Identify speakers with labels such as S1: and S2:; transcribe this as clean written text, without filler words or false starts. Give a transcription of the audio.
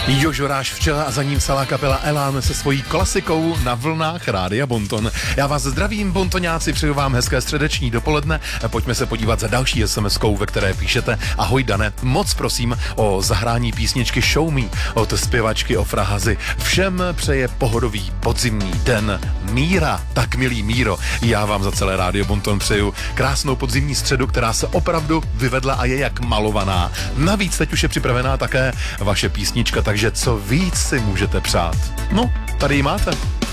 S1: Jožoráš včela a za ním celá kapela Elán se svojí klasikou na vlnách Rádia Bonton. Já vás zdravím, bontoňáci, přeju vám hezké středeční dopoledne. Pojďme se podívat za další SMS-kou, ve které píšete: ahoj Dane, moc prosím o zahrání písničky Show Me od zpěvačky Ofra Hazy. Všem přeje pohodový podzimní den Míra. Tak milý Míro, já vám za celé Rádio Bonton přeju krásnou podzimní středu, která se opravdu vyvedla a je jak malovaná. Navíc teď už je připravená také vaše písnička, takže co víc si můžete přát? No, tady ji máte.